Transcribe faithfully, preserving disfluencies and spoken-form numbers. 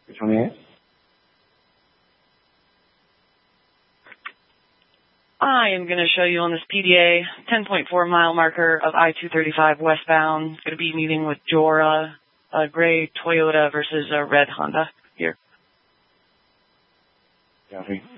twenty-eight. I am going to show you on this P D A ten point four mile marker of I two thirty-five westbound. Going to be meeting with Jora, a gray Toyota versus a red Honda here. Copy.